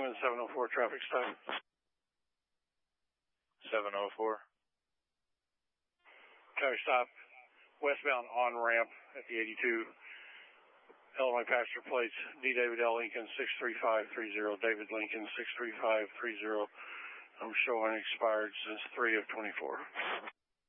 Hammond 704 traffic stop. 704. Traffic stop, westbound on-ramp at the 82. Illinois passenger plates, D. David L. Lincoln 63530, David Lincoln 63530. I'm showing expired since 3 of 24.